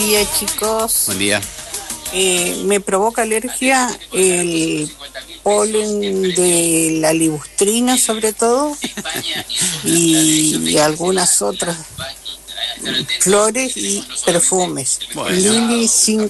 día, chicos. Buen día. Me provoca alergia el polen de la libustrina, sobre todo, y algunas otras flores y perfumes. Bueno. Lili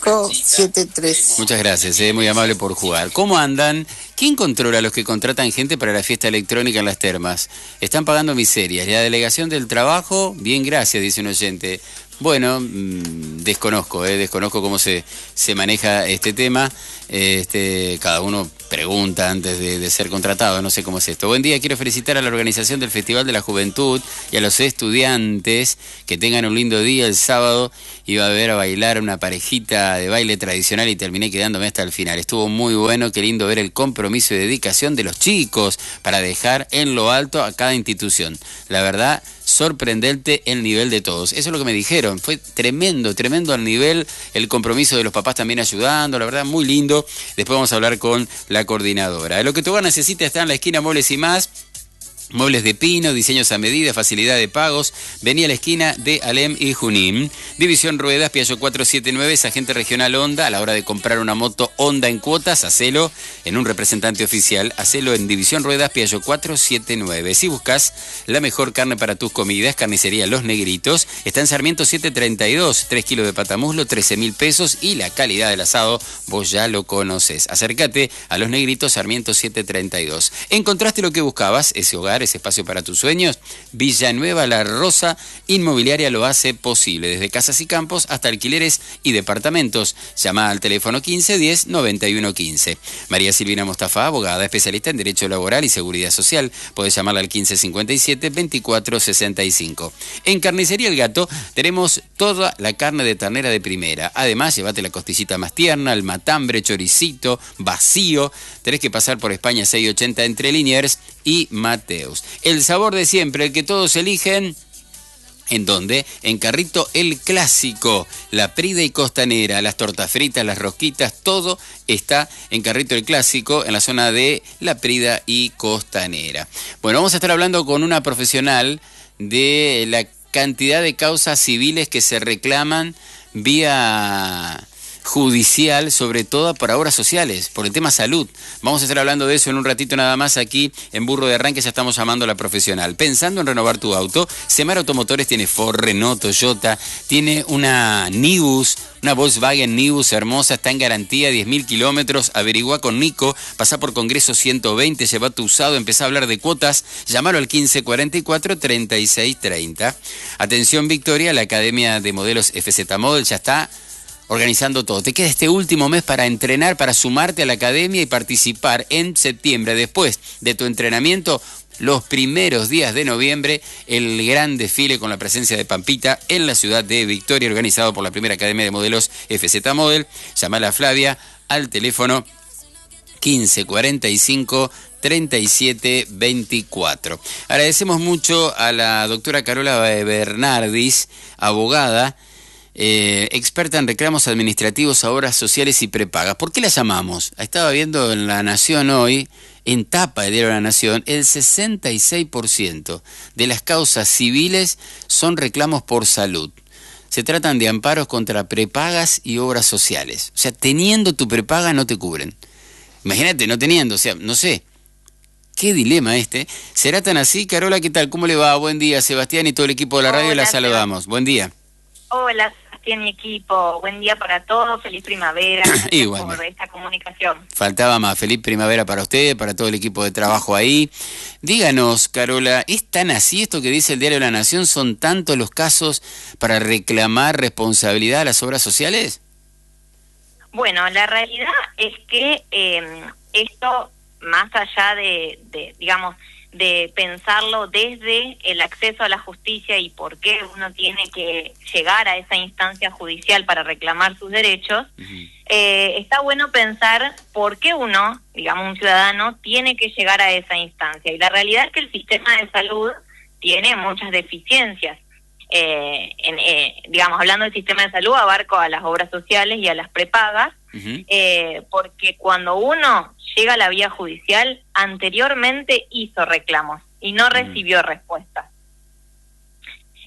573. Muchas gracias, muy amable por jugar. ¿Cómo andan? ¿Quién controla a los que contratan gente para la fiesta electrónica en las termas? Están pagando miserias. La delegación del trabajo, bien, gracias, dice un oyente. Bueno, desconozco cómo se maneja este tema. Cada uno pregunta antes de ser contratado, no sé cómo es esto. Buen día, quiero felicitar a la organización del Festival de la Juventud y a los estudiantes que tengan un lindo día el sábado. Iba a ver a bailar una parejita de baile tradicional y terminé quedándome hasta el final. Estuvo muy bueno, qué lindo ver el compromiso y dedicación de los chicos para dejar en lo alto a cada institución. La verdad, sorprendente el nivel de todos. Eso es lo que me dijeron. Fue tremendo al nivel, el compromiso de los papás también ayudando, la verdad, muy lindo. Después vamos a hablar con la coordinadora. Lo que tu hogar necesita está en la esquina Muebles y Más. Muebles de pino, diseños a medida, facilidad de pagos. Vení a la esquina de Alem y Junín. División Ruedas, Piaggio 479, es agente regional Honda. A la hora de comprar una moto Honda en cuotas, hacelo en un representante oficial. Hacelo en División Ruedas, Piaggio 479. Si buscas la mejor carne para tus comidas, Carnicería Los Negritos. Está en Sarmiento 732, 3 kilos de patamuslo, 13.000 pesos. Y la calidad del asado, vos ya lo conoces. Acércate a Los Negritos, Sarmiento 732. ¿Encontraste lo que buscabas? Ese hogar, ese espacio para tus sueños. Villanueva La Rosa Inmobiliaria lo hace posible, desde casas y campos hasta alquileres y departamentos. Llama al teléfono 1510-9115. María Silvina Mostafa, abogada especialista en Derecho Laboral y Seguridad Social. Podés llamarla al 1557-2465. En Carnicería El Gato tenemos toda la carne de ternera de primera. Además, llévate la costillita más tierna, el matambre, choricito, vacío. Tenés que pasar por España 680 entre Liniers y Mateus. El sabor de siempre, el que todos eligen. ¿En dónde? En Carrito El Clásico, la Prida y Costanera, las tortas fritas, las rosquitas, todo está en Carrito El Clásico, en la zona de la Prida y Costanera. Bueno, vamos a estar hablando con una profesional de la cantidad de causas civiles que se reclaman vía judicial, sobre todo por obras sociales, por el tema salud. Vamos a estar hablando de eso en un ratito nada más aquí en Burro de Arranque. Ya estamos llamando a la profesional. Pensando en renovar tu auto, Semar Automotores tiene Ford, Renault, Toyota, tiene una Nibus, una Volkswagen Nibus hermosa, está en garantía, 10.000 kilómetros. Averigua con Nico, pasá por Congreso 120, lleva tu usado, empezá a hablar de cuotas, llámalo al 1544-3630. Atención Victoria, la Academia de Modelos FZ Model ya está organizando todo. Te queda este último mes para entrenar, para sumarte a la academia y participar en septiembre. Después de tu entrenamiento, los primeros días de noviembre, el gran desfile con la presencia de Pampita en la ciudad de Victoria, organizado por la primera Academia de Modelos FZ Model. Llamala a Flavia al teléfono 1545-3724. Agradecemos mucho a la doctora Carola Bernardis, abogada, experta en reclamos administrativos, obras sociales y prepagas. ¿Por qué la llamamos? Estaba viendo en La Nación hoy, en tapa de Diario La Nación, el 66% de las causas civiles son reclamos por salud. Se tratan de amparos contra prepagas y obras sociales. O sea, teniendo tu prepaga no te cubren. Imagínate, no teniendo, o sea, no sé. Qué dilema este. ¿Será tan así? Carola, ¿qué tal? ¿Cómo le va? Buen día, Sebastián y todo el equipo de la radio. Hola, la saludamos. Buen día. Hola, Sebastián y equipo. Buen día para todos. Feliz primavera. Igual. Por esta comunicación. Faltaba más. Feliz primavera para usted, para todo el equipo de trabajo ahí. Díganos, Carola, ¿es tan así esto que dice el Diario La Nación? ¿Son tantos los casos para reclamar responsabilidad a las obras sociales? Bueno, la realidad es que esto, más allá digamos, de pensarlo desde el acceso a la justicia y por qué uno tiene que llegar a esa instancia judicial para reclamar sus derechos, está bueno pensar por qué uno, digamos un ciudadano, tiene que llegar a esa instancia. Y la realidad es que el sistema de salud tiene muchas deficiencias. Digamos, hablando del sistema de salud, abarco a las obras sociales y a las prepagas, porque cuando uno llega a la vía judicial, anteriormente hizo reclamos y no recibió respuestas.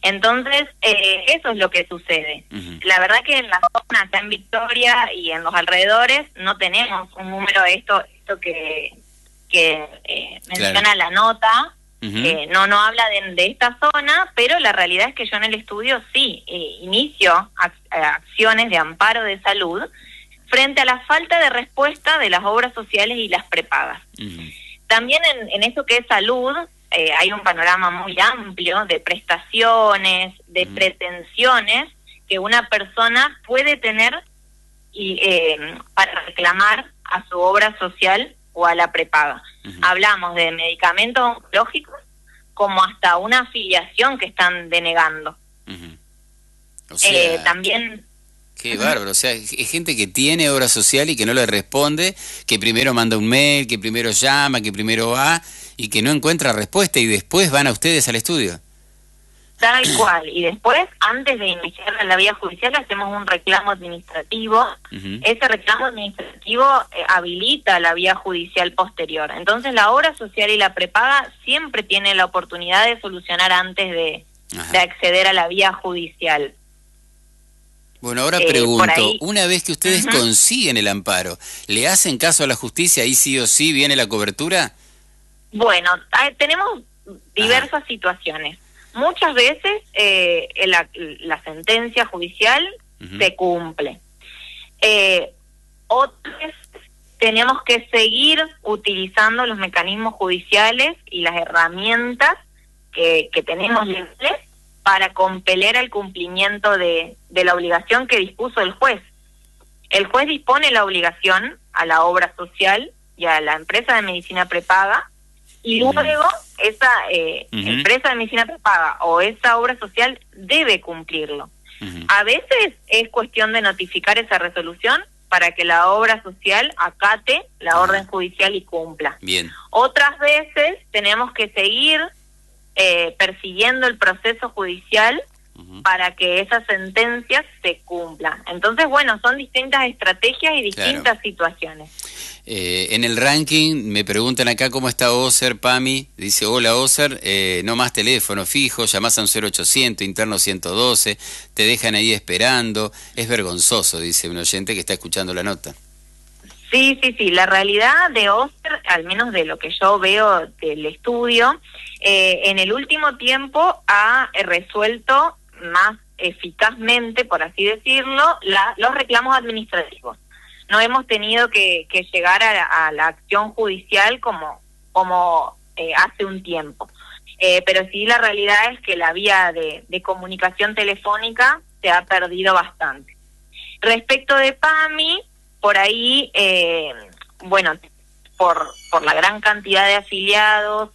Entonces, eso es lo que sucede. La verdad que en la zona, acá en Victoria y en los alrededores, no tenemos un número de esto que menciona la nota. No habla de esta zona, pero la realidad es que yo en el estudio sí inicio acciones de amparo de salud frente a la falta de respuesta de las obras sociales y las prepagas. También en eso que es salud, hay un panorama muy amplio de prestaciones, de pretensiones que una persona puede tener para reclamar a su obra social o a la prepaga. Hablamos de medicamentos oncológicos como hasta una afiliación que están denegando. O sea, también... Qué bárbaro, o sea, es gente que tiene obra social y que no le responde, que primero manda un mail, que primero llama, que primero va y que no encuentra respuesta y después van a ustedes al estudio. Tal cual, y después, antes de iniciar la vía judicial, hacemos un reclamo administrativo. Ese reclamo administrativo habilita la vía judicial posterior. Entonces, la obra social y la prepaga siempre tienen la oportunidad de solucionar antes de acceder a la vía judicial. Bueno, ahora pregunto, una vez que ustedes consiguen el amparo, ¿le hacen caso a la justicia? ¿Ahí sí o sí viene la cobertura? Bueno, tenemos diversas situaciones. Muchas veces la sentencia judicial se cumple. Otras tenemos que seguir utilizando los mecanismos judiciales y las herramientas que tenemos legales para compeler al cumplimiento de la obligación que dispuso el juez. El juez dispone la obligación a la obra social y a la empresa de medicina prepaga, y luego esa empresa de medicina prepaga o esa obra social debe cumplirlo. A veces es cuestión de notificar esa resolución para que la obra social acate la orden judicial y cumpla. Bien. Otras veces tenemos que seguir persiguiendo el proceso judicial para que esa sentencia se cumpla. Entonces, bueno, son distintas estrategias y distintas situaciones. En el ranking me preguntan acá cómo está Oser, Pami. Dice, hola Oser, no más teléfono fijo, llamás a un 0800, interno 112, te dejan ahí esperando. Es vergonzoso, dice un oyente que está escuchando la nota. Sí, la realidad de Oser, al menos de lo que yo veo del estudio, en el último tiempo ha resuelto más eficazmente, por así decirlo, los reclamos administrativos. No hemos tenido que llegar a la acción judicial como hace un tiempo. Pero sí, la realidad es que la vía de comunicación telefónica se ha perdido bastante. Respecto de PAMI, por ahí, bueno, por la gran cantidad de afiliados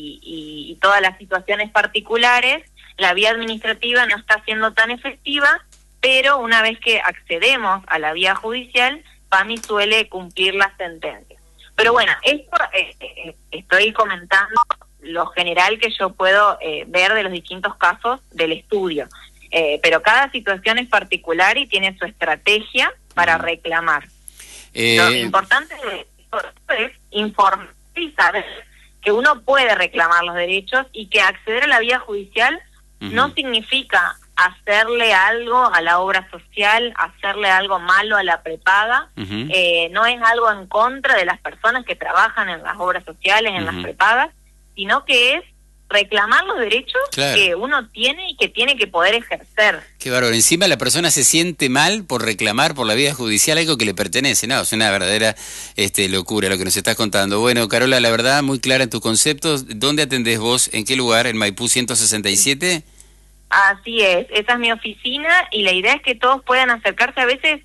y todas las situaciones particulares, la vía administrativa no está siendo tan efectiva, pero una vez que accedemos a la vía judicial, PAMI suele cumplir las sentencias. Pero bueno, esto estoy comentando lo general que yo puedo ver de los distintos casos del estudio. Pero cada situación es particular y tiene su estrategia para reclamar. Lo importante es informar y saber que uno puede reclamar los derechos y que acceder a la vía judicial no significa hacerle algo a la obra social, hacerle algo malo a la prepaga. No es algo en contra de las personas que trabajan en las obras sociales, en las prepagas, sino que es reclamar los derechos que uno tiene y que tiene que poder ejercer. Qué bárbaro. Encima la persona se siente mal por reclamar por la vía judicial algo que le pertenece. No, es una verdadera locura lo que nos estás contando. Bueno, Carola, la verdad, muy clara en tus conceptos. ¿Dónde atendés vos? ¿En qué lugar? ¿En Maipú 167? Así es, esa es mi oficina y la idea es que todos puedan acercarse. A veces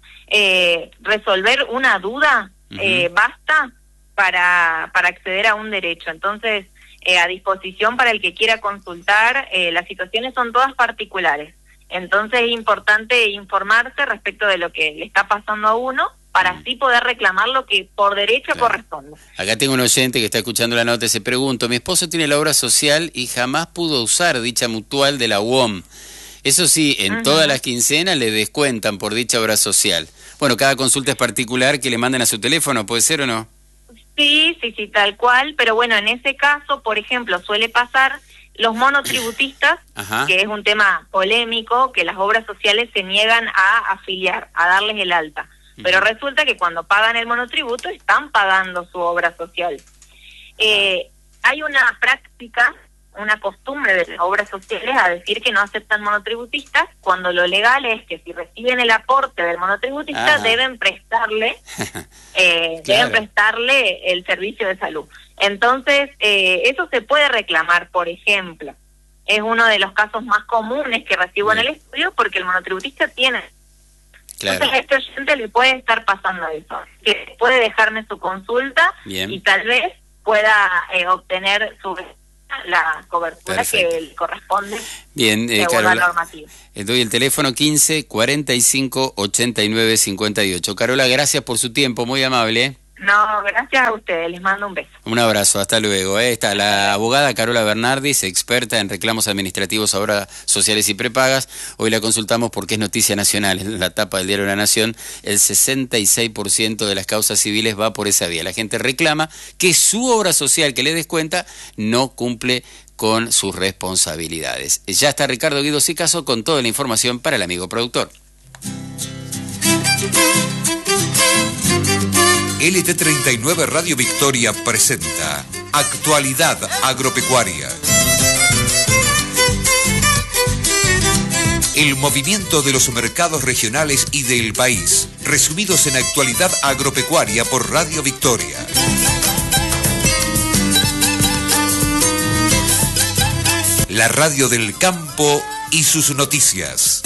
resolver una duda basta para acceder a un derecho. Entonces, a disposición para el que quiera consultar. Las situaciones son todas particulares, entonces es importante informarse respecto de lo que le está pasando a uno para así poder reclamar lo que por derecho corresponde. Acá tengo un oyente que está escuchando la nota y se pregunta, mi esposo tiene la obra social y jamás pudo usar dicha mutual de la UOM. Eso sí, en todas las quincenas le descuentan por dicha obra social. Bueno, cada consulta es particular, que le manden a su teléfono, ¿puede ser o no? Sí, tal cual, pero bueno, en ese caso, por ejemplo, suele pasar los monotributistas, Ajá. que es un tema polémico, que las obras sociales se niegan a afiliar, a darles el alta. Pero resulta que cuando pagan el monotributo están pagando su obra social. Hay una práctica, una costumbre de las obras sociales a decir que no aceptan monotributistas, cuando lo legal es que si reciben el aporte del monotributista deben prestarle el servicio de salud. Entonces, eso se puede reclamar, por ejemplo. Es uno de los casos más comunes que recibo en el estudio, porque el monotributista tiene... Claro. Entonces a este oyente le puede estar pasando eso, que puede dejarme su consulta. Bien. Y tal vez pueda obtener la cobertura Perfecto. que le corresponde. Bien, según la normativa. doy el teléfono 15 45 89 58. Carola, gracias por su tiempo, muy amable. No, gracias a ustedes, les mando un beso. Un abrazo, hasta luego. Está la abogada Carola Bernardis, experta en reclamos administrativos, obras sociales y prepagas. Hoy la consultamos porque es noticia nacional, en la tapa del diario La Nación. El 66% de las causas civiles va por esa vía. La gente reclama que su obra social que le descuenta no cumple con sus responsabilidades. Ya está Ricardo Guido Sicaso con toda la información para el amigo productor. LT39 Radio Victoria presenta Actualidad Agropecuaria. El movimiento de los mercados regionales y del país, resumidos en Actualidad Agropecuaria por Radio Victoria. La radio del campo y sus noticias.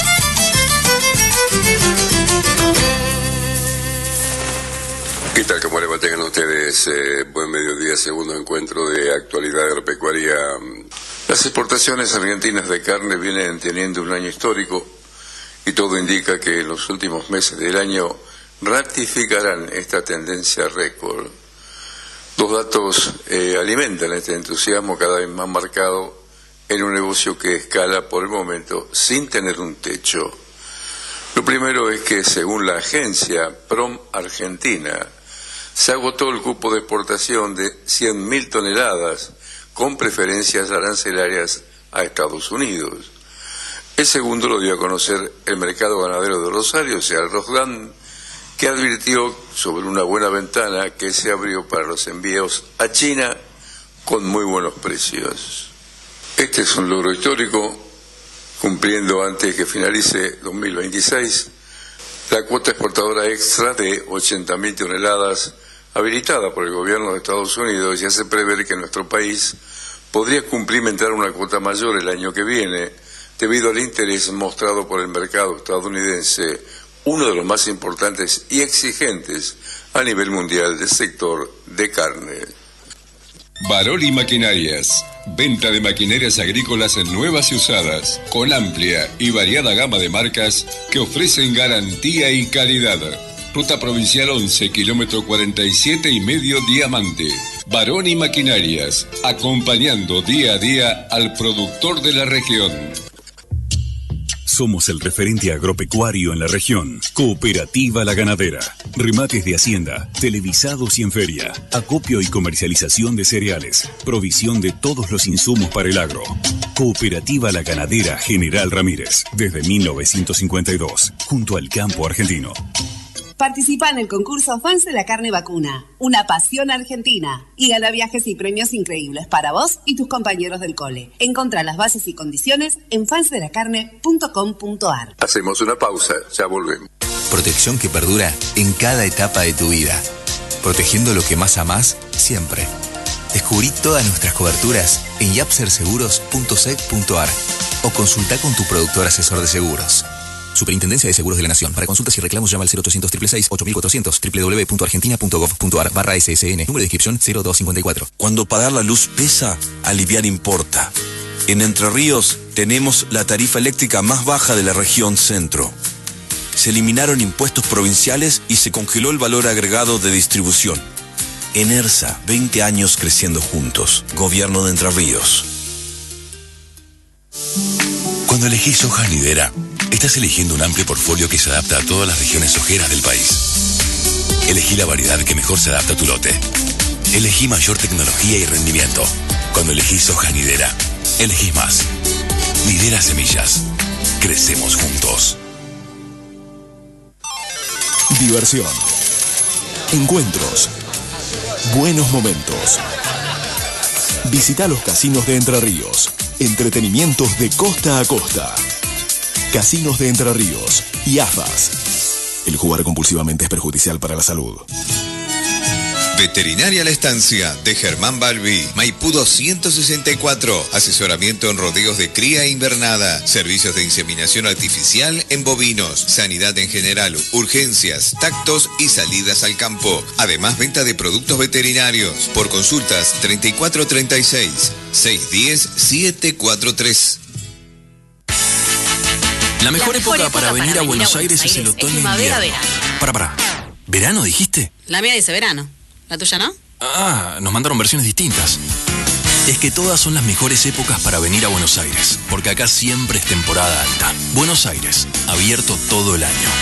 ¿Qué tal? ¿Cómo le mantengan ustedes? Buen mediodía, segundo encuentro de Actualidad Agropecuaria. Las exportaciones argentinas de carne vienen teniendo un año histórico y todo indica que en los últimos meses del año ratificarán esta tendencia récord. Dos datos alimentan este entusiasmo cada vez más marcado en un negocio que escala por el momento sin tener un techo. Lo primero es que, según la agencia PROM Argentina, se agotó el cupo de exportación de 100.000 toneladas con preferencias arancelarias a Estados Unidos. El segundo lo dio a conocer el mercado ganadero de Rosario, o sea, el Rosdan, que advirtió sobre una buena ventana que se abrió para los envíos a China con muy buenos precios. Este es un logro histórico, cumpliendo antes que finalice 2026 la cuota exportadora extra de 80.000 toneladas habilitada por el gobierno de Estados Unidos, y hace prever que nuestro país podría cumplimentar una cuota mayor el año que viene debido al interés mostrado por el mercado estadounidense, uno de los más importantes y exigentes a nivel mundial del sector de carne. Baroli Maquinarias, venta de maquinarias agrícolas nuevas y usadas, con amplia y variada gama de marcas que ofrecen garantía y calidad. Ruta Provincial 11, kilómetro 47,5 Diamante. Baroli Maquinarias, acompañando día a día al productor de la región. Somos el referente agropecuario en la región. Cooperativa La Ganadera. Remates de hacienda, televisados y en feria. Acopio y comercialización de cereales. Provisión de todos los insumos para el agro. Cooperativa La Ganadera General Ramírez. Desde 1952. Junto al campo argentino. Participa en el concurso Fans de la Carne Vacuna, una pasión argentina, y gana viajes y premios increíbles para vos y tus compañeros del cole. Encontrá las bases y condiciones en fansdelacarne.com.ar. Hacemos una pausa, ya volvemos. Protección que perdura en cada etapa de tu vida. Protegiendo lo que más amás siempre. Descubrí todas nuestras coberturas en yapserseguros.sec.ar o consulta con tu productor asesor de seguros. Superintendencia de Seguros de la Nación. Para consultas y reclamos llama al 0800 666 8400 www.argentina.gov.ar/SSN. Número de inscripción 0254. Cuando pagar la luz pesa, aliviar importa. En Entre Ríos tenemos la tarifa eléctrica más baja de la región centro. Se eliminaron impuestos provinciales y se congeló el valor agregado de distribución. Enersa, 20 años creciendo juntos. Gobierno de Entre Ríos. Cuando elegís soja Nidera, estás eligiendo un amplio portfolio que se adapta a todas las regiones sojeras del país. Elegí la variedad que mejor se adapta a tu lote. Elegí mayor tecnología y rendimiento. Cuando elegís soja Nidera, Elegís más. Lidera Semillas. Crecemos juntos. Diversión. Encuentros. Buenos momentos. Visita los casinos de Entre Ríos. Entretenimientos de costa a costa. Casinos de Entre Ríos y AFAS. El jugar compulsivamente es perjudicial para la salud. Veterinaria La Estancia, de Germán Balbi, Maipú 264, asesoramiento en rodeos de cría e invernada, servicios de inseminación artificial en bovinos, sanidad en general, urgencias, tactos y salidas al campo. Además, venta de productos veterinarios. Por consultas 3436 610 743. La mejor época para venir a Buenos Aires es el otoño e invierno. Para. ¿Verano dijiste? La mía dice verano. ¿La tuya no? Ah, nos mandaron versiones distintas. Es que todas son las mejores épocas para venir a Buenos Aires, porque acá siempre es temporada alta. Buenos Aires, abierto todo el año.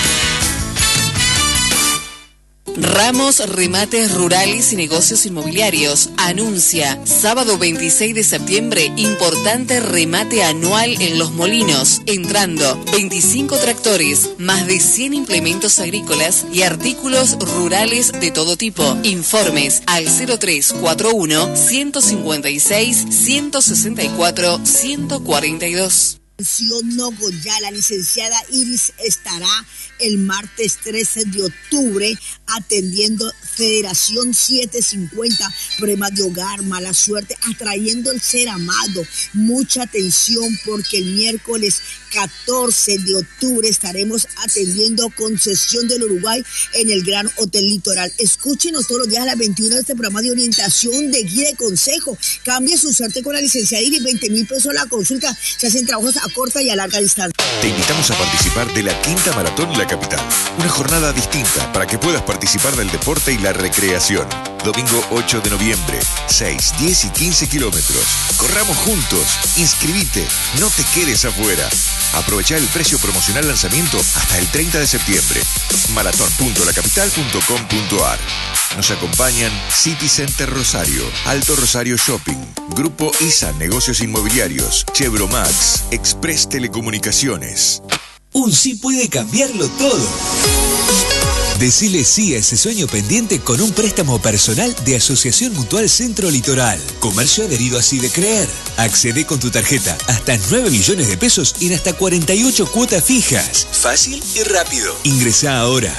Ramos Remates Rurales y Negocios Inmobiliarios anuncia sábado 26 de septiembre importante remate anual en Los Molinos, entrando 25 tractores, más de 100 implementos agrícolas y artículos rurales de todo tipo. Informes al 0341 156 164 142. Nogoyá, la licenciada Iris estará el martes 13 de octubre atendiendo Federación 750, problemas de hogar, mala suerte, atrayendo el ser amado. Mucha atención porque el miércoles 14 de octubre estaremos atendiendo Concesión del Uruguay en el Gran Hotel Litoral. Escúchenos todos los días a las 21 de este programa de orientación, de guía, de consejo. Cambie su suerte con la licenciada Iris, 20,000 pesos la consulta. Se hacen trabajos a corta y a larga distancia. Te invitamos a participar de la Quinta Maratón La Capital. Una jornada distinta para que puedas participar del deporte y la recreación. Domingo 8 de noviembre, 6, 10 y 15 kilómetros. Corramos juntos. Inscribite. No te quedes afuera. Aprovecha el precio promocional lanzamiento hasta el 30 de septiembre. maratón.lacapital.com.ar. Nos acompañan City Center Rosario, Alto Rosario Shopping, Grupo ISA Negocios Inmobiliarios, Chevromax, Express Telecomunicaciones. Un sí puede cambiarlo todo. Decile sí a ese sueño pendiente con un préstamo personal de Asociación Mutual Centro Litoral. Comercio adherido a de Creer. Accede con tu tarjeta hasta 9 millones de pesos en hasta 48 cuotas fijas. Fácil y rápido. Ingresá ahora.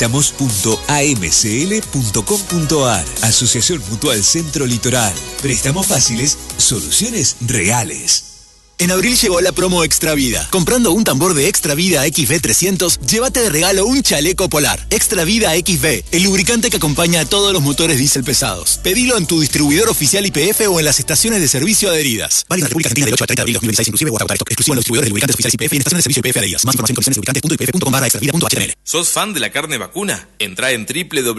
Préstamos.amcl.com.ar. Asociación Mutual Centro Litoral. Préstamos fáciles, soluciones reales. En abril llegó la promo Extra Vida. Comprando un tambor de Extra Vida XV 300, llévate de regalo un chaleco polar. Extra Vida XV, el lubricante que acompaña a todos los motores diésel pesados. Pedilo en tu distribuidor oficial YPF o en las estaciones de servicio adheridas. Válido en la República Argentina del 8 al 30 de abril 2026, inclusive o hasta agotar stock. Exclusivo en los distribuidores de lubricantes oficiales YPF y en estaciones de servicio YPF adheridas. Más información en condiciones.lubricantes.ypf.com/extravida.html. ¿Sos fan de la carne vacuna? Entrá en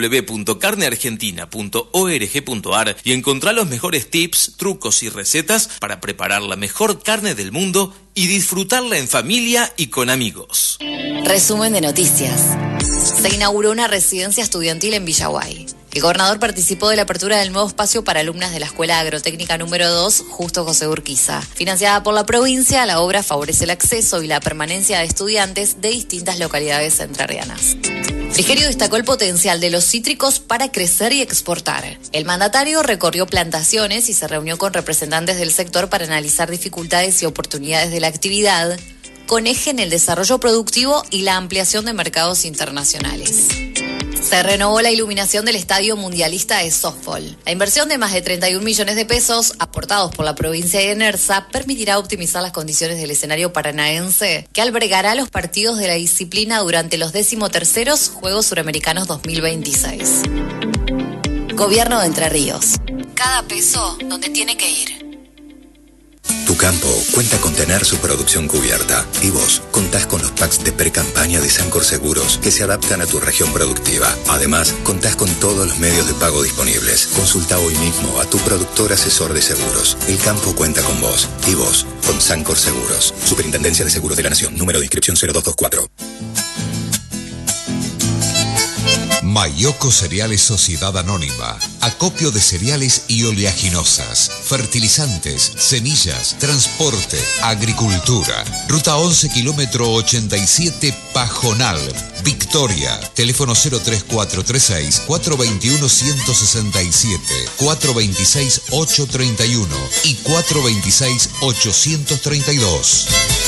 www.carneargentina.org.ar y encontrá los mejores tips, trucos y recetas para preparar la mejor carne del mundo y disfrutarla en familia y con amigos. Resumen de noticias. Se inauguró una residencia estudiantil en Villaguay. El gobernador participó de la apertura del nuevo espacio para alumnas de la Escuela Agrotécnica número 2, Justo José Urquiza. Financiada por la provincia, la obra favorece el acceso y la permanencia de estudiantes de distintas localidades entrerrianas. Frigerio destacó el potencial de los cítricos para crecer y exportar. El mandatario recorrió plantaciones y se reunió con representantes del sector para analizar dificultades y oportunidades de la actividad, con eje en el desarrollo productivo y la ampliación de mercados internacionales. Se renovó la iluminación del Estadio Mundialista de Softball. La inversión de más de 31 millones de pesos, aportados por la provincia de ENERSA, permitirá optimizar las condiciones del escenario paranaense, que albergará los partidos de la disciplina durante los 13º Juegos Suramericanos 2026. Gobierno de Entre Ríos. Cada peso donde tiene que ir. Tu campo cuenta con tener su producción cubierta y vos contás con los packs de pre-campaña de Sancor Seguros que se adaptan a tu región productiva. Además, contás con todos los medios de pago disponibles. Consulta hoy mismo a tu productor asesor de seguros. El campo cuenta con vos y vos con Sancor Seguros. Superintendencia de Seguros de la Nación. Número de inscripción 0224. Mayoco Cereales Sociedad Anónima. Acopio de cereales y oleaginosas, fertilizantes, semillas, transporte, agricultura. Ruta 11, kilómetro 87, Pajonal, Victoria. Teléfono 03436 421 167, 426 831 y 426 832.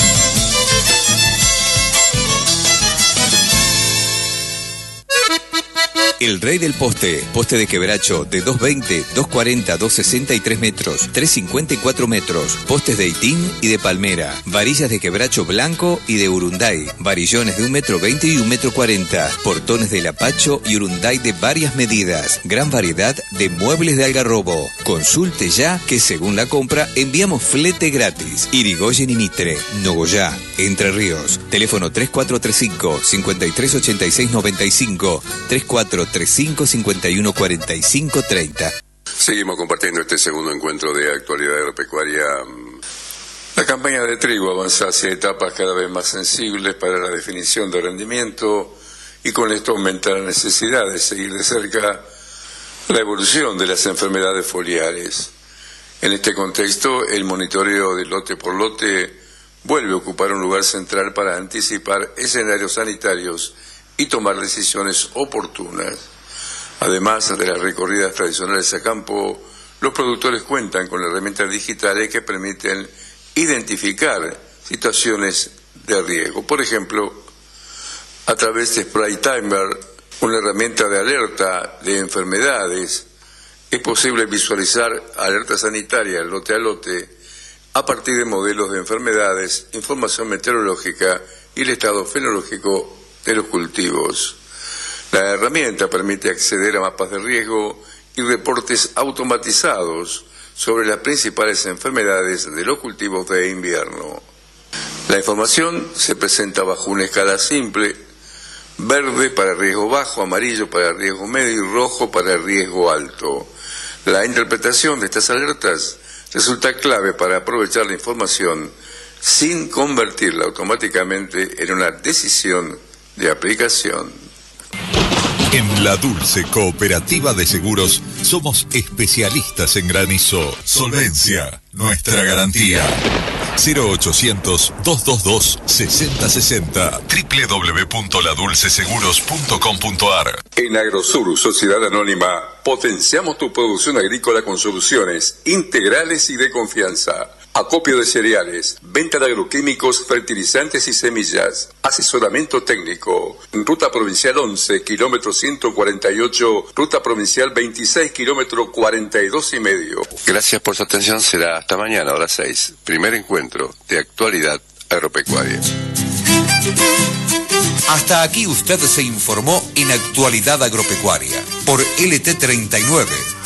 El rey del poste, poste de quebracho de 220, 240, 263 metros, 354 metros, postes de itín y de palmera, varillas de quebracho blanco y de urunday, varillones de 1,20 m y 1,40 m, portones de lapacho y urunday de varias medidas, gran variedad de muebles de algarrobo. Consulte ya que según la compra enviamos flete gratis. Irigoyen y Mitre, Nogoyá, Entre Ríos. Teléfono 3435 5386 95 3435-5145-30. Seguimos compartiendo este segundo encuentro de actualidad agropecuaria. La campaña de trigo avanza hacia etapas cada vez más sensibles para la definición de rendimiento y con esto aumenta la necesidad de seguir de cerca la evolución de las enfermedades foliares. En este contexto, el monitoreo de lote por lote vuelve a ocupar un lugar central para anticipar escenarios sanitarios y tomar decisiones oportunas. Además de las recorridas tradicionales a campo, los productores cuentan con herramientas digitales que permiten identificar situaciones de riesgo. Por ejemplo, a través de Spray Timer, una herramienta de alerta de enfermedades, es posible visualizar alerta sanitaria lote a lote a partir de modelos de enfermedades, información meteorológica y el estado fenológico de los cultivos. La herramienta permite acceder a mapas de riesgo y reportes automatizados sobre las principales enfermedades de los cultivos de invierno. La información se presenta bajo una escala simple: verde para riesgo bajo, amarillo para riesgo medio y rojo para riesgo alto. La interpretación de estas alertas resulta clave para aprovechar la información sin convertirla automáticamente en una decisión de aplicación. En La Dulce Cooperativa de Seguros somos especialistas en granizo. Solvencia, nuestra garantía. 0800-222-6060 www.ladulceseguros.com.ar. En Agrosur, Sociedad Anónima, potenciamos tu producción agrícola con soluciones integrales y de confianza. Acopio de cereales, venta de agroquímicos, fertilizantes y semillas, asesoramiento técnico. Ruta Provincial 11, kilómetro 148, Ruta Provincial 26, kilómetro 42,5. Gracias por su atención, será hasta mañana a las 6. Primer encuentro de actualidad agropecuaria. Hasta aquí usted se informó en Actualidad Agropecuaria por LT39